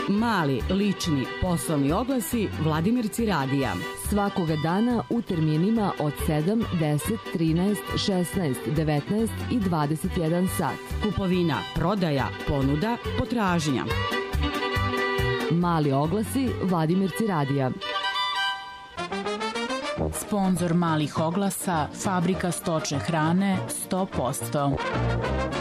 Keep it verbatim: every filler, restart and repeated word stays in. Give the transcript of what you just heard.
mali, lični, poslovni oglasi Vladimirci radija. Svakoga dana u terminima od sedam, deset, trinaest, šesnaest, devetnaest i dvadeset jedan sat. Kupovina, prodaja, ponuda, potražnja. Mali oglasi Vladimirci radija. Sponzor malih oglasa, Fabrika stočne hrane sto posto.